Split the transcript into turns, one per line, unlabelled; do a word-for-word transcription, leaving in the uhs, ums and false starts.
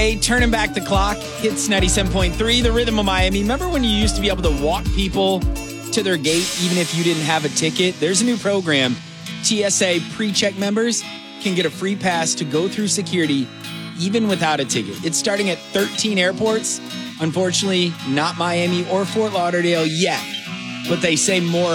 Hey, turning back the clock, hits ninety-seven point three, the rhythm of Miami. Remember when you used to be able to walk people to their gate even if you didn't have a ticket? There's a new program. T S A pre-check members can get a free pass to go through security even without a ticket. It's starting at thirteen airports. Unfortunately, not Miami or Fort Lauderdale yet, but they say more